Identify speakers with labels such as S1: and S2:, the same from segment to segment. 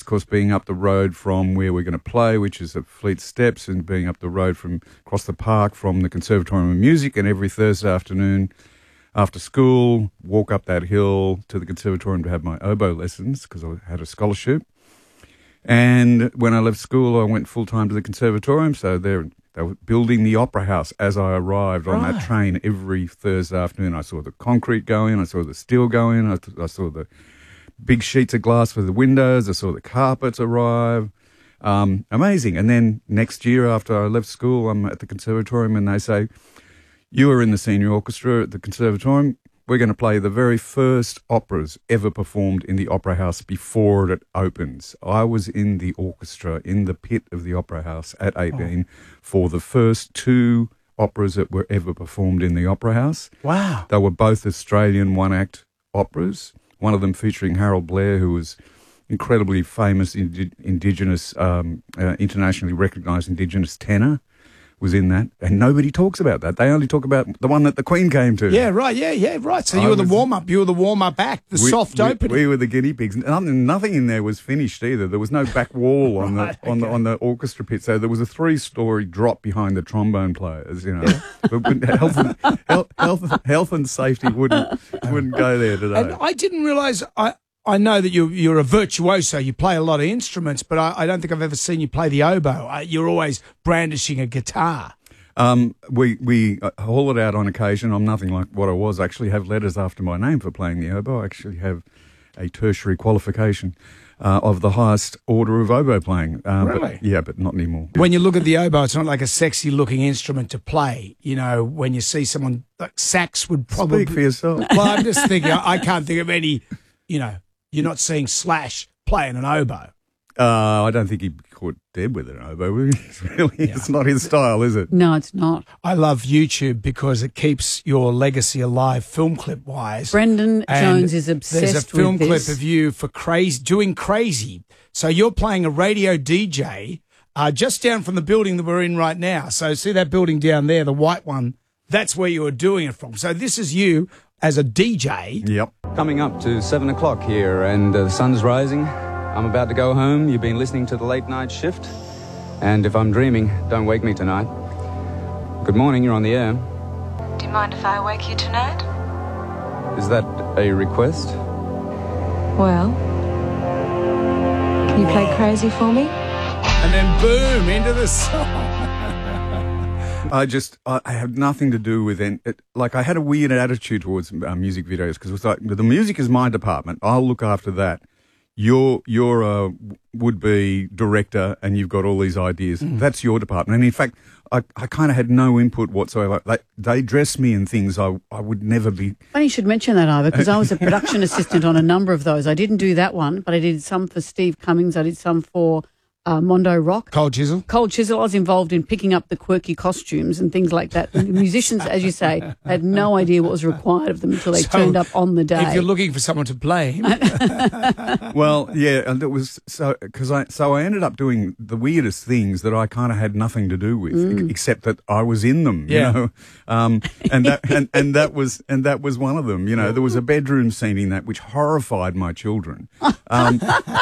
S1: course, being up the road from where we're going to play, which is at Fleet Steps, and being up the road from across the park from the Conservatorium of Music, and every Thursday afternoon after school, walk up that hill to the Conservatorium to have my oboe lessons because I had a scholarship. And when I left school, I went full-time to the Conservatorium, so they were building the Opera House as I arrived on that train every Thursday afternoon. I saw the concrete go in, I saw the steel go in, I saw the big sheets of glass for the windows, I saw the carpets arrive. Amazing. And then next year after I left school, I'm at the Conservatorium and they say, you are in the senior orchestra at the Conservatorium. We're going to play the very first operas ever performed in the Opera House before it opens. I was in the orchestra in the pit of the Opera House at 18 for the first 2 operas that were ever performed in the Opera House.
S2: Wow.
S1: They were both Australian one-act operas, one of them featuring Harold Blair, who was incredibly famous Indigenous, internationally recognised Indigenous tenor. Was in that, and nobody talks about that. They only talk about the one that the Queen came to.
S2: Yeah, right. Yeah, right. So you were the warm-up. You were the warm-up act, the soft opening.
S1: We were the guinea pigs. Nothing in there was finished either. There was no back wall on on the orchestra pit. So there was a 3-story drop behind the trombone players. You know, health and safety wouldn't go there today.
S2: And I didn't realise. I know that you're a virtuoso. You play a lot of instruments, but I don't think I've ever seen you play the oboe. You're always brandishing a guitar.
S1: We haul it out on occasion. I'm nothing like what I was. I actually have letters after my name for playing the oboe. I actually have a tertiary qualification of the highest order of oboe playing.
S2: Really?
S1: But not anymore.
S2: When you look at the oboe, it's not like a sexy-looking instrument to play. You know, when you see someone like sax would probably...
S1: Speak for yourself.
S2: Well, I'm just thinking, I can't think of any, you know... You're not seeing Slash playing an oboe.
S1: I don't think he caught dead with an oboe. It's not his style, is it?
S3: No, it's not.
S2: I love YouTube because it keeps your legacy alive film clip-wise.
S3: Brendan Jones is obsessed with this.
S2: There's a film clip of you for doing Crazy. So you're playing a radio DJ just down from the building that we're in right now. So see that building down there, the white one? That's where you were doing it from. So this is you as a DJ.
S1: Yep.
S4: Coming up to 7 o'clock here and the sun's rising. I'm about to go home. You've been listening to the late night shift. And if I'm dreaming, don't wake me tonight. Good morning, you're on the air.
S5: Do you mind if I wake you tonight?
S4: Is that a request?
S5: Well, you play Crazy for me?
S2: And then boom, into the song.
S1: I have nothing to do with it. Like, I had a weird attitude towards music videos because it was like, the music is my department. I'll look after that. You're a would-be director and you've got all these ideas. That's your department. And in fact, I kind of had no input whatsoever. They dressed me in things I would never be.
S3: Funny you should mention that, Ivor, because I was a production assistant on a number of those. I didn't do that one, but I did some for Steve Cummings. I did some for Mondo Rock.
S2: Cold Chisel.
S3: Cold Chisel. I was involved in picking up the quirky costumes and things like that. The musicians, as you say, had no idea what was required of them until they turned up on the day.
S2: If you're looking for someone to blame.
S1: Well, yeah, and it was so I ended up doing the weirdest things that I kind of had nothing to do with, except that I was in them.
S2: Yeah.
S1: You know? And that was one of them. You know, there was a bedroom scene in that which horrified my children. And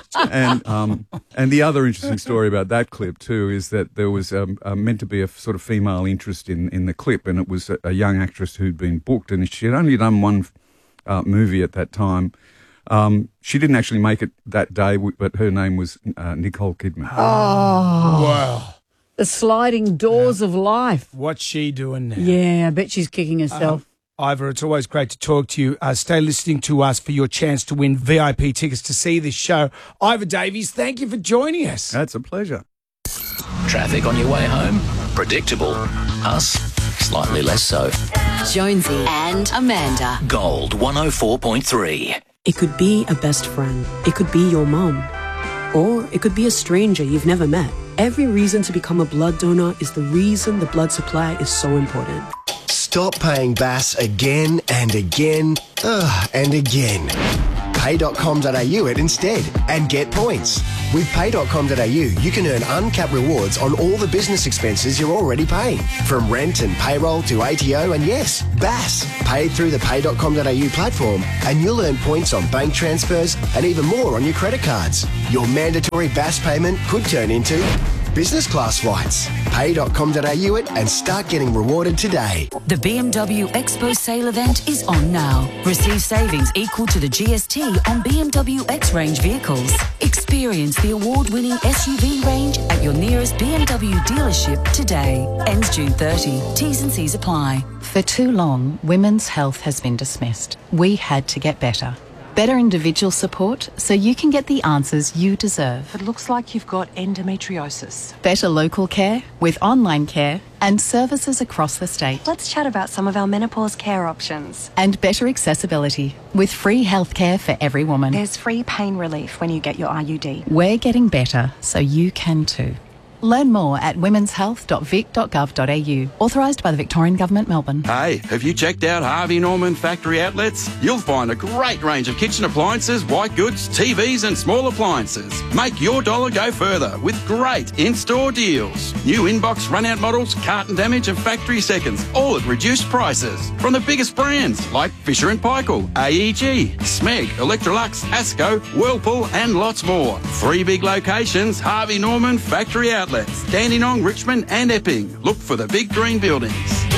S1: the other interesting story about that clip too is that there was meant to be a sort of female interest in the clip, and it was a young actress who'd been booked, and she had only done one movie at that time. She didn't actually make it that day, but her name was Nicole Kidman.
S3: Oh,
S2: wow.
S3: The sliding doors of life.
S2: What's she doing now?
S3: Yeah, I bet she's kicking herself.
S2: Ivor, it's always great to talk to you. Stay listening to us for your chance to win VIP tickets to see this show. Ivor Davies, thank you for joining us.
S1: That's a pleasure.
S6: Traffic on your way home? Predictable. Us? Slightly less so.
S7: Jonesy and Amanda.
S6: Gold 104.3.
S8: It could be a best friend. It could be your mom. Or it could be a stranger you've never met. Every reason to become a blood donor is the reason the blood supply is so important.
S9: Stop paying BAS again and again and again. Pay.com.au it instead and get points. With pay.com.au, you can earn uncapped rewards on all the business expenses you're already paying. From rent and payroll to ATO and yes, BAS. Paid through the pay.com.au platform and you'll earn points on bank transfers and even more on your credit cards. Your mandatory BAS payment could turn into business class flights. Pay.com.au it and start getting rewarded today.
S7: The BMW Expo sale event is on now. Receive savings equal to the GST on BMW X range vehicles. Experience the award-winning SUV range at your nearest BMW dealership today. Ends June 30. T's and C's apply.
S10: For too long, women's health has been dismissed. We had to get better. Better individual support so you can get the answers you deserve.
S11: It looks like you've got endometriosis.
S10: Better local care with online care and services across the state.
S12: Let's chat about some of our menopause care options.
S10: And better accessibility with free healthcare for every woman.
S12: There's free pain relief when you get your IUD.
S10: We're getting better so you can too. Learn more at womenshealth.vic.gov.au. Authorised by the Victorian Government, Melbourne.
S13: Hey, have you checked out Harvey Norman Factory Outlets? You'll find a great range of kitchen appliances, white goods, TVs and small appliances. Make your dollar go further with great in-store deals. New inbox run-out models, carton damage and factory seconds, all at reduced prices. From the biggest brands like Fisher & Paykel, AEG, Smeg, Electrolux, Asco, Whirlpool and lots more. 3 big locations, Harvey Norman Factory Outlets. Dandenong, Richmond and Epping. Look for the big green buildings.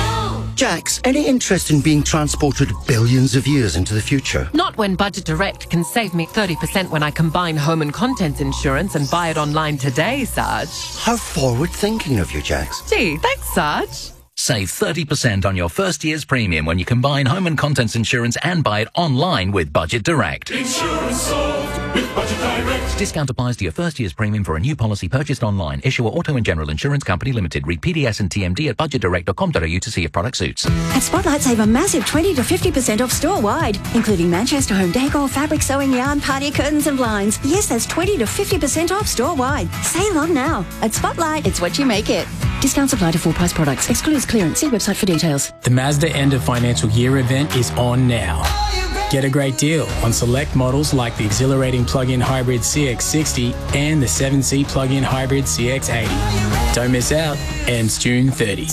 S14: Jax, any interest in being transported billions of years into the future?
S15: Not when Budget Direct can save me 30% when I combine home and contents insurance and buy it online today, Sarge.
S14: How forward-thinking of you, Jax.
S15: Gee, thanks, Sarge.
S6: Save 30% on your first year's premium when you combine home and contents insurance and buy it online with Budget Direct.
S16: Insurance solved with Budget Direct.
S6: Discount applies to your first year's premium for a new policy purchased online. Issuer Auto and General Insurance Company Limited. Read PDS and TMD at budgetdirect.com.au to see if product suits.
S17: At Spotlight, save a massive 20 to 50% off store-wide, including Manchester home decor, fabric, sewing yarn, party curtains and blinds. Yes, that's 20 to 50% off store-wide. Save on now. At Spotlight, it's what you make it. Discounts apply to full-price products. Excludes clearance. See website for details.
S18: The Mazda End of Financial Year event is on now. Get a great deal on select models like the exhilarating plug-in hybrid CX-60 and the 7-seat plug-in hybrid CX-80. Don't miss out. Ends June 30.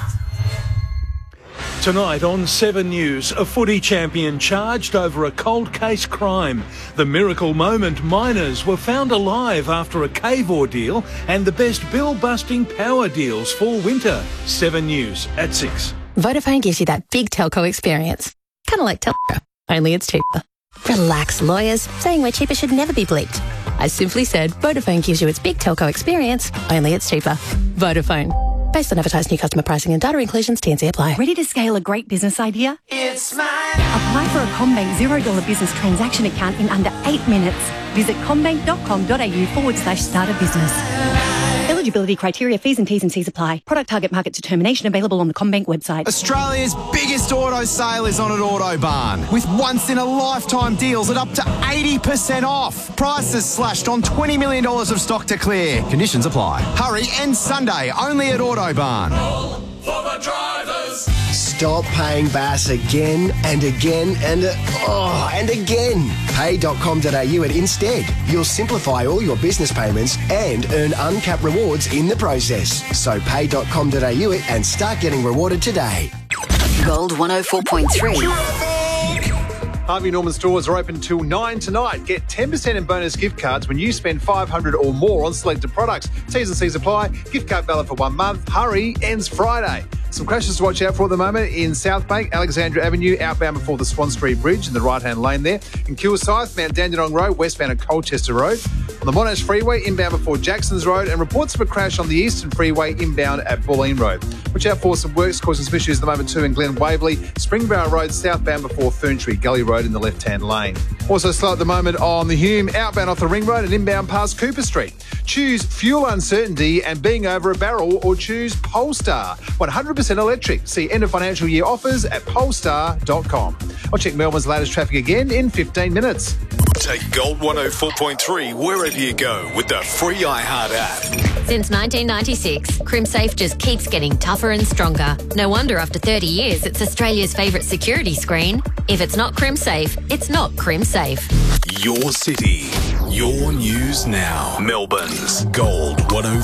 S19: Tonight on 7 News, a footy champion charged over a cold case crime. The miracle moment, miners were found alive after a cave ordeal, and the best bill-busting power deals for winter. 7 News at 6.
S20: Vodafone gives you that big telco experience. Kind of like Telstra, only it's cheaper. Relax, lawyers. Saying we're cheaper should never be bleeped. I simply said Vodafone gives you its big telco experience, only it's cheaper. Vodafone. Based on advertised new customer pricing and data inclusions, T&C apply.
S12: Ready to scale a great business idea?
S16: It's mine.
S12: Apply for a CommBank $0 business transaction account in under 8 minutes. Visit commbank.com.au/start a business. Eligibility criteria, fees and T's and C's apply. Product target market determination available on the CommBank website.
S21: Australia's biggest auto sale is on at Autobarn, with once-in-a-lifetime deals at up to 80% off. Prices slashed on $20 million of stock to clear. Conditions apply. Hurry, and Sunday only at Autobarn.
S16: All for the drivers.
S9: Stop paying BAS again and again and again. Pay.com.au it instead. You'll simplify all your business payments and earn uncapped rewards in the process. So pay.com.au it and start getting rewarded today.
S7: Gold 104.3.
S22: Harvey Norman stores are open till 9 tonight. Get 10% in bonus gift cards when you spend $500 or more on selected products. T's and C's apply. Gift card valid for 1 month. Hurry, ends Friday. Some crashes to watch out for at the moment in South Bank, Alexandra Avenue, outbound before the Swan Street Bridge in the right-hand lane there. In Kilsyth, Mount Dandenong Road, westbound at Colchester Road. On the Monash Freeway, inbound before Jacksons Road, and reports of a crash on the Eastern Freeway, inbound at Bulleen Road. Watch out for some works causing some issues at the moment too in Glen Waverley, Springborough Road, southbound before Ferntree Gully Road in the left-hand lane. Also slow at the moment on the Hume, outbound off the Ring Road and inbound past Cooper Street. Choose fuel uncertainty and being over a barrel, or choose Polestar. 100% electric. See end of financial year offers at polestar.com. I'll check Melbourne's latest traffic again in 15 minutes.
S23: Take Gold 104.3 wherever you go with the free iHeart app.
S24: Since 1996, CrimSafe just keeps getting tougher and stronger. No wonder after 30 years, it's Australia's favourite security screen. If it's not CrimSafe, it's not CrimSafe.
S23: Your city, your news now. Melbourne's Gold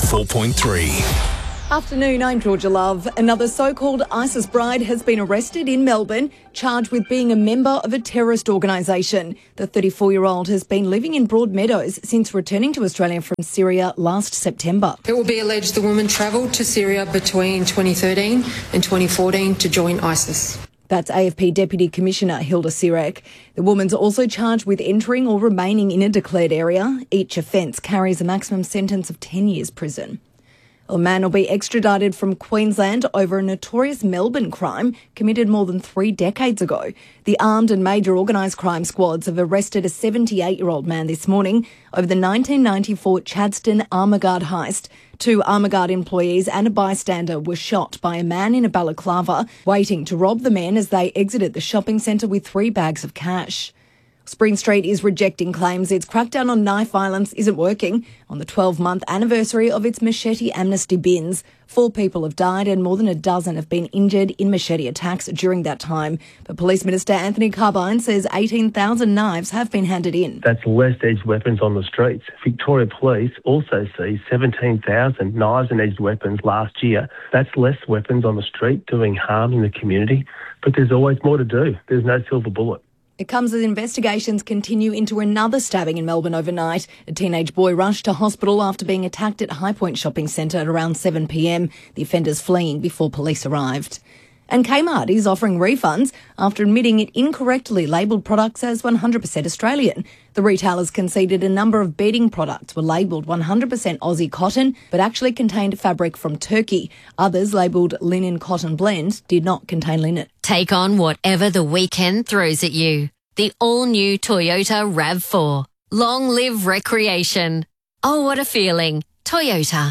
S23: 104.3.
S2: Afternoon, I'm Georgia Love. Another so-called ISIS bride has been arrested in Melbourne, charged with being a member of a terrorist organisation. The 34-year-old has been living in Broadmeadows since returning to Australia from Syria last September.
S3: It will be alleged the woman travelled to Syria between 2013 and 2014 to join ISIS.
S2: That's AFP Deputy Commissioner Hilda Sirek. The woman's also charged with entering or remaining in a declared area. Each offence carries a maximum sentence of 10 years prison. A man will be extradited from Queensland over a notorious Melbourne crime committed more than 3 decades ago. The armed and major organised crime squads have arrested a 78-year-old man this morning over the 1994 Chadstone Armourguard heist. 2 Armourguard employees and a bystander were shot by a man in a balaclava waiting to rob the men as they exited the shopping centre with 3 bags of cash. Spring Street is rejecting claims its crackdown on knife violence isn't working. On the 12-month anniversary of its machete amnesty bins, 4 people have died and more than a dozen have been injured in machete attacks during that time. But Police Minister Anthony Carbine says 18,000 knives have been handed in.
S4: That's less edged weapons on the streets. Victoria Police also sees 17,000 knives and edged weapons last year. That's less weapons on the street doing harm in the community. But there's always more to do. There's no silver bullet.
S2: It comes as investigations continue into another stabbing in Melbourne overnight. A teenage boy rushed to hospital after being attacked at High Point Shopping Centre at around 7 p.m, the offenders fleeing before police arrived. And Kmart is offering refunds after admitting it incorrectly labelled products as 100% Australian. The retailers conceded a number of bedding products were labelled 100% Aussie cotton, but actually contained fabric from Turkey. Others labelled linen cotton blend did not contain linen.
S24: Take on whatever the weekend throws at you. The all-new Toyota RAV4. Long live recreation. Oh, what a feeling. Toyota.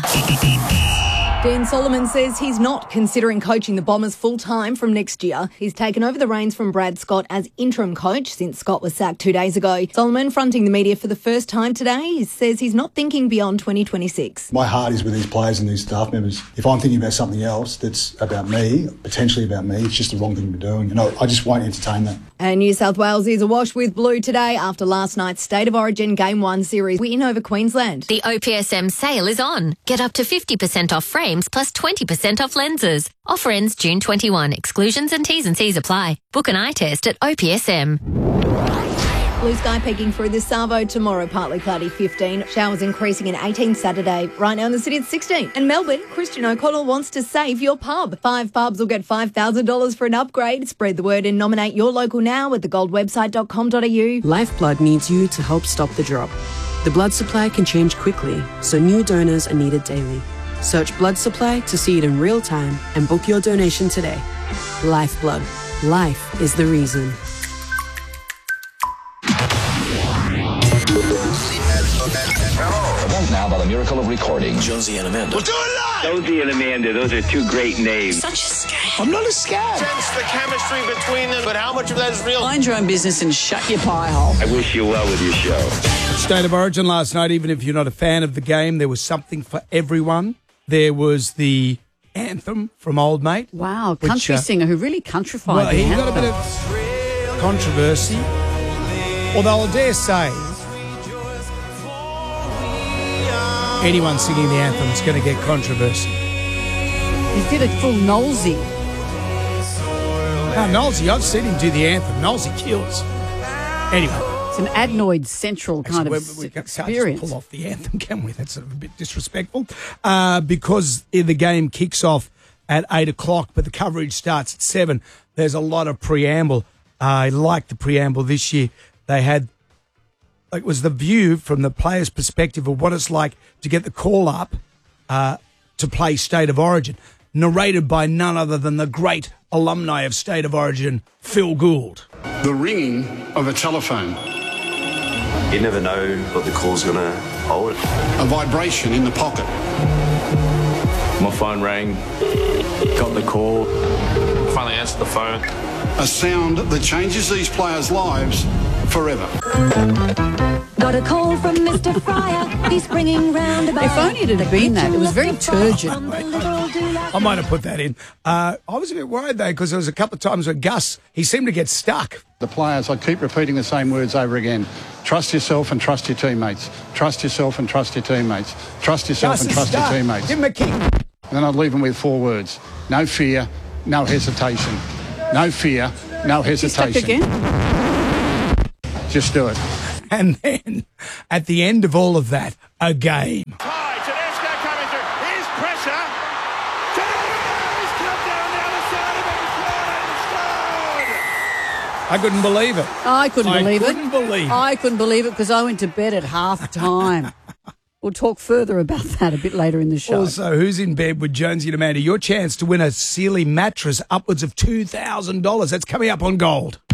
S2: Dan Solomon says he's not considering coaching the Bombers full-time from next year. He's taken over the reins from Brad Scott as interim coach since Scott was sacked 2 days ago. Solomon, fronting the media for the first time today, says he's not thinking beyond 2026.
S5: My heart is with these players and these staff members. If I'm thinking about something else that's about me, potentially about me, it's just the wrong thing to be doing. And I just won't entertain that.
S2: And New South Wales is awash with blue today after last night's State of Origin Game 1 series win over Queensland.
S24: The OPSM sale is on. Get up to 50% off frames plus 20% off lenses. Offer ends June 21. Exclusions and T's and C's apply. Book an eye test at OPSM.
S2: Blue sky peeking through this Savo tomorrow, partly cloudy 15. Showers increasing in 18 Saturday. Right now in the city it's 16. And Melbourne, Christian O'Connell wants to save your pub. 5 pubs will get $5,000 for an upgrade. Spread the word and nominate your local now at thegoldwebsite.com.au.
S8: Lifeblood needs you to help stop the drop. The blood supply can change quickly, so new donors are needed daily. Search blood supply to see it in real time and book your donation today. Lifeblood. Life is the reason.
S6: Now, by the miracle of recording,
S23: Jonesy and Amanda.
S25: We'll do it live! Jonesy and Amanda, those are 2 great names. Such a scam. I'm not a scam.
S26: Sense the chemistry between them, but how much of that is real?
S27: Mind your own business and shut your pie hole.
S25: I wish you well with your show.
S28: State of Origin last night, even if you're not a fan of the game, there was something for everyone. There was the anthem from Old Mate.
S29: Wow, country singer who really countrified.
S28: Well, he got a bit of controversy. Although I dare say, anyone singing the anthem is going to get controversy.
S29: He did a full Knowlesy.
S28: No, Knowlesy, I've seen him do the anthem. Knowlesy kills. Anyway.
S29: It's an adenoid central kind of
S28: we can't
S29: experience.
S28: Just pull off the anthem, can we? That's sort of a bit disrespectful. Because the game kicks off at 8 o'clock, but the coverage starts at 7. There's a lot of preamble. I like the preamble this year. They had, it was the view from the player's perspective of what it's like to get the call up to play State of Origin, narrated by none other than the great alumni of State of Origin, Phil Gould.
S30: The ringing of a telephone.
S31: You never know what the call's going to hold.
S30: A vibration in the pocket.
S31: My phone rang, got the call, finally answered the phone.
S30: A sound that changes these players' lives forever.
S1: Got a call from Mr. Fryer. He's bringing round about.
S29: If only it had been that. It was very turgid.
S28: I might have put that in. I was a bit worried, though, because there was a couple of times where Gus, he seemed to get stuck.
S30: The players, I keep repeating the same words over again. Trust yourself and trust your teammates. Trust yourself and trust your teammates. Trust yourself and trust your teammates.
S28: Give him a kick.
S30: And then I'd leave them with 4 words. No fear, no hesitation. No fear, no hesitation.
S29: Stuck again?
S30: Just do it.
S28: And then, at the end of all of that, a game.
S16: Tedesco coming through. Here's pressure. Tedesco's come down the other side of it and scored.
S28: I couldn't believe it.
S29: I couldn't believe it.
S28: I
S29: couldn't believe it because I went to bed at half time. We'll talk further about that a bit later in the show.
S28: Also, who's in bed with Jonesy and Amanda? Your chance to win a Sealy mattress upwards of $2,000. That's coming up on Gold.